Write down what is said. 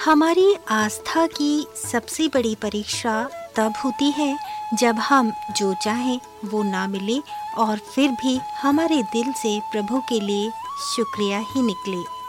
हमारी आस्था की सबसे बड़ी परीक्षा तब होती है जब हम जो चाहें वो ना मिले और फिर भी हमारे दिल से प्रभु के लिए शुक्रिया ही निकले।